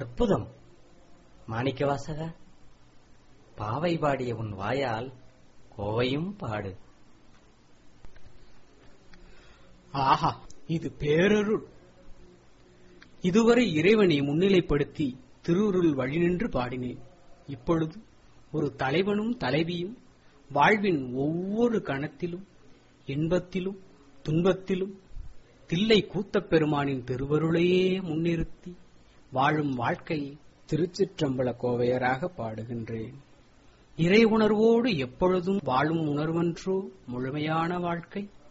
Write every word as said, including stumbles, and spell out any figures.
அற்புதம்! மாணிக்கவாசகா, பாவை பாடிய உன் வாயால் கோவையும் பாடு. ஆஹா, இது பேரருள். இதுவரை இறைவனை முன்னிலைப்படுத்தி திருவுருள் வழிநின்று பாடினேன். இப்பொழுது ஒரு தலைவனும் தலைவியும் வாழ்வின் ஒவ்வொரு கணத்திலும் இன்பத்திலும் துன்பத்திலும் தில்லை கூத்தப் பெருமானின் திருவருளையே முன்னிறுத்தி வாழும் வாழ்க்கையை திருச்சிற்றம்பல கோவையராக பாடுகின்றேன். இறை உணர்வோடு எப்பொழுதும் வாழும் உணர்வன்றோ முழுமையான வாழ்க்கை.